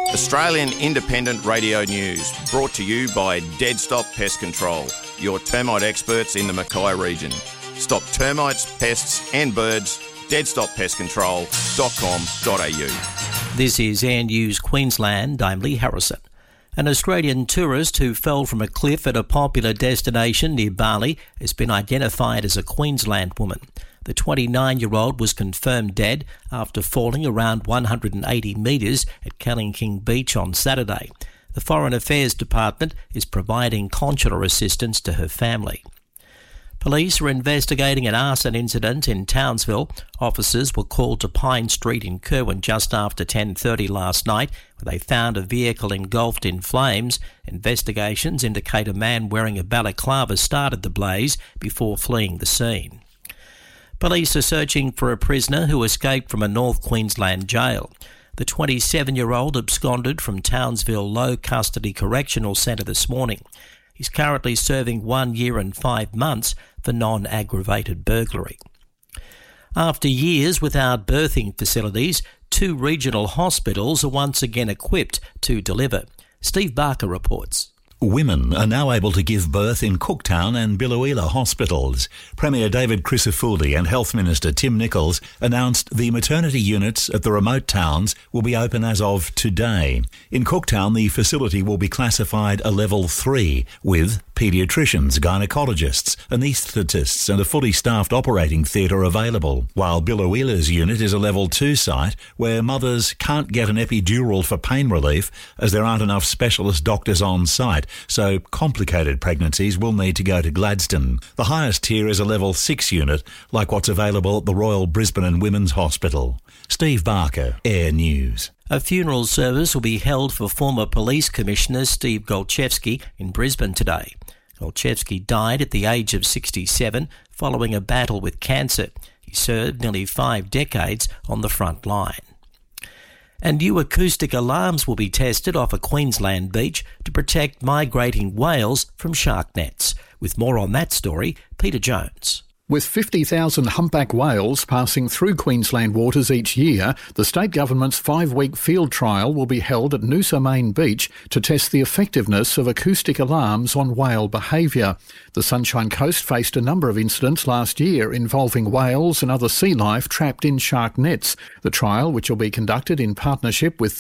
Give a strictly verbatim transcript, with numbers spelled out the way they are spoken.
Australian Independent Radio News, brought to you by Dead Stop Pest Control, your termite experts in the Mackay region. Stop termites, pests and birds. dead stop pest control dot com dot a u. This is Air News Queensland. I'm Lee Harrison. An Australian tourist who fell from a cliff at a popular destination near Bali has been identified as a Queensland woman. The twenty-nine-year-old was confirmed dead after falling around one hundred eighty metres at Kallingking Beach on Saturday. The Foreign Affairs Department is providing consular assistance to her family. Police are investigating an arson incident in Townsville. Officers were called to Pine Street in Kerwin just after ten thirty last night, where they found a vehicle engulfed in flames. Investigations indicate a man wearing a balaclava started the blaze before fleeing the scene. Police are searching for a prisoner who escaped from a North Queensland jail. The twenty-seven-year-old absconded from Townsville Low Custody Correctional Centre this morning. He's currently serving one year and five months for non-aggravated burglary. After years without birthing facilities, two regional hospitals are once again equipped to deliver. Steve Barker reports. Women are now able to give birth in Cooktown and Biloela hospitals. Premier David Crisafulli and Health Minister Tim Nicholls announced the maternity units at the remote towns will be open as of today. In Cooktown, the facility will be classified a level three with paediatricians, gynecologists, anaesthetists and a fully staffed operating theatre available, while Biloela's unit is a level two site where mothers can't get an epidural for pain relief as there aren't enough specialist doctors on site, so complicated pregnancies will need to go to Gladstone. The highest tier is a level six unit, like what's available at the Royal Brisbane and Women's Hospital. Steve Barker, Air News. A funeral service will be held for former Police Commissioner Steve Golchevsky in Brisbane today. Golchevsky died at the age of sixty-seven following a battle with cancer. He served nearly five decades on the front line. And new acoustic alarms will be tested off a Queensland beach to protect migrating whales from shark nets. With more on that story, Peter Jones. With fifty thousand humpback whales passing through Queensland waters each year, the state government's five-week field trial will be held at Noosa Main Beach to test the effectiveness of acoustic alarms on whale behaviour. The Sunshine Coast faced a number of incidents last year involving whales and other sea life trapped in shark nets. The trial, which will be conducted in partnership with